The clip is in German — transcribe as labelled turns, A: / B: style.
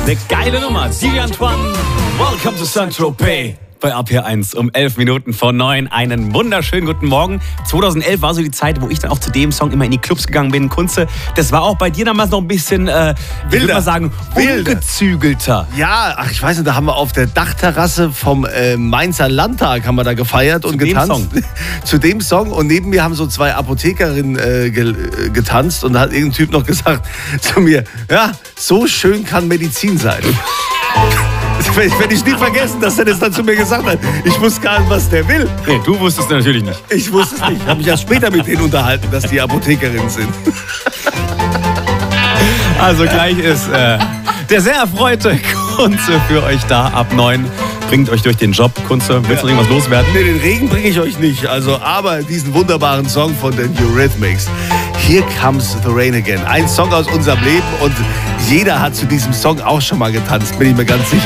A: Eine geile Nummer. DJ Antoine, welcome to Saint-Tropez. Bei AP1 um 11 Minuten vor 9. Einen wunderschönen guten Morgen. 2011 war so die Zeit, wo ich dann auch zu dem Song immer in die Clubs gegangen bin. Kunze, das war auch bei dir damals noch ein bisschen, ich würde mal sagen, ungezügelter.
B: Ja, ach, ich weiß nicht, da haben wir auf der Dachterrasse vom Mainzer Landtag haben wir da gefeiert und getanzt. Zu dem Song. Und neben mir haben so zwei Apothekerinnen getanzt. Und da hat irgendein Typ noch gesagt zu mir, ja, so schön kann Medizin sein. Das werde ich nie vergessen, dass er das dann zu mir gesagt hat. Ich wusste gar nicht, was der will.
A: Nee, du wusstest natürlich nicht.
B: Ich wusste es nicht. Ich habe mich ja später mit denen unterhalten, dass die Apothekerinnen sind.
A: Also gleich ist der sehr erfreute Kunze für euch da ab 9. Bringt euch durch den Job. Kunze, willst du irgendwas loswerden?
B: Nee, den Regen bringe ich euch nicht. Also, aber diesen wunderbaren Song von den Eurythmics. Here Comes the Rain Again. Ein Song aus unserem Leben und jeder hat zu diesem Song auch schon mal getanzt, bin ich mir ganz sicher.